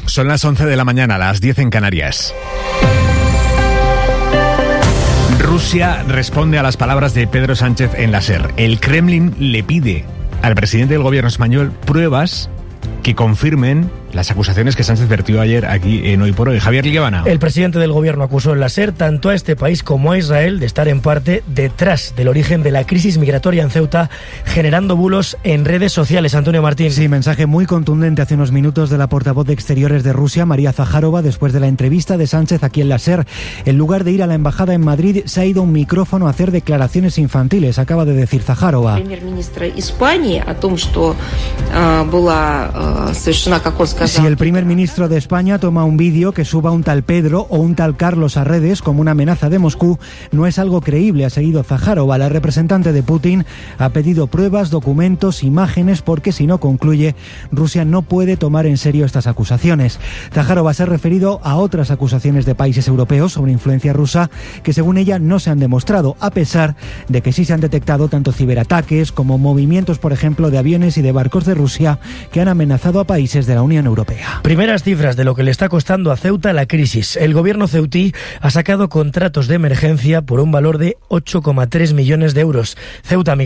Son las 11 de la mañana, las 10 en Canarias. Rusia responde a las palabras de Pedro Sánchez en la SER. El Kremlin le pide al presidente del gobierno español pruebas que confirmen las acusaciones que Sánchez vertió ayer aquí en Hoy por Hoy. Javier Liguevana. El presidente del gobierno acusó en la SER tanto a este país como a Israel de estar en parte detrás del origen de la crisis migratoria en Ceuta, generando bulos en redes sociales. Antonio Martín. Sí, mensaje muy contundente hace unos minutos de la portavoz de Exteriores de Rusia, María Zaharova, después de la entrevista de Sánchez aquí en la SER. En lugar de ir a la embajada en Madrid, se ha ido a un micrófono a hacer declaraciones infantiles, acaba de decir Zaharova. Si el primer ministro de España toma un vídeo que suba un tal Pedro o un tal Carlos a redes como una amenaza de Moscú, no es algo creíble, ha seguido Zaharova. La representante de Putin ha pedido pruebas, documentos, imágenes, porque si no, concluye, Rusia no puede tomar en serio estas acusaciones. Zaharova se ha referido a otras acusaciones de países europeos sobre influencia rusa que según ella no se han demostrado, a pesar de que sí se han detectado tanto ciberataques como movimientos, por ejemplo, de aviones y de barcos de Rusia que han amenazado a países de la Unión Europea. Primeras cifras de lo que le está costando a Ceuta la crisis. El gobierno ceutí ha sacado contratos de emergencia por un valor de 8,3 millones de euros. Ceuta